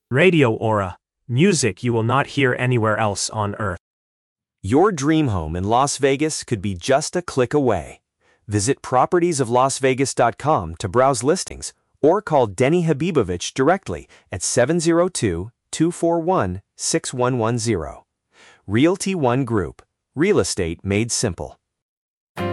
Radio Aura, music you will not hear anywhere else on Earth. Your dream home in Las Vegas could be just a click away. Visit propertiesoflasvegas.com to browse listings or call Denny Habibovich directly at 702-241-6110. Realty One Group. Real estate made simple.